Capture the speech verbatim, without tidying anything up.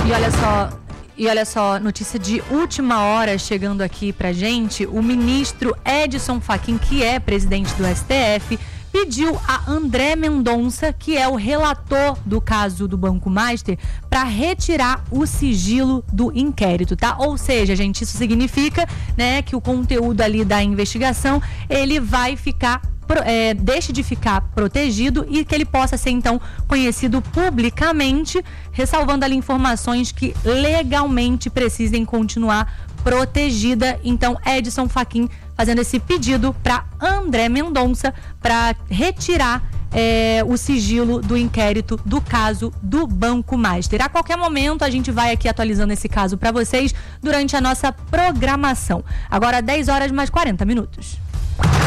E olha só, e olha só, notícia de última hora chegando aqui pra gente, o ministro Edson Fachin, que é presidente do S T F, pediu a André Mendonça, que é o relator do caso do Banco Master, para retirar o sigilo do inquérito, tá? Ou seja, gente, isso significa, né, que o conteúdo ali da investigação, ele vai ficar É, deixe de ficar protegido e que ele possa ser então conhecido publicamente, ressalvando ali informações que legalmente precisem continuar protegida. Então, Edson Fachin fazendo esse pedido para André Mendonça para retirar é, o sigilo do inquérito do caso do Banco Master. A qualquer momento a gente vai aqui atualizando esse caso para vocês durante a nossa programação. Agora dez horas mais quarenta minutos.